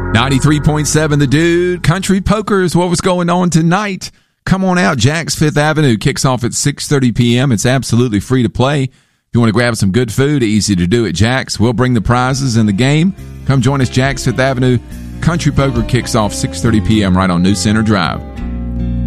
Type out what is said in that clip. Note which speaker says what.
Speaker 1: 93.7 The Dude. Country Poker is what was going on tonight. Come on out. Jack's Fifth Avenue kicks off at 6:30 p.m. It's absolutely free to play. If you want to grab some good food, easy to do at Jack's. We'll bring the prizes in the game. Come join us. Jack's Fifth Avenue. Country Poker kicks off 6:30 p.m. right on New Center Drive.